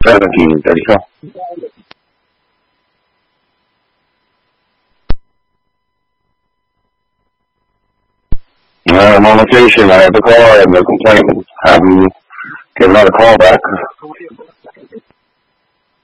1734. I'm on location. I have the call. I have no complaint. Have you given out a call back?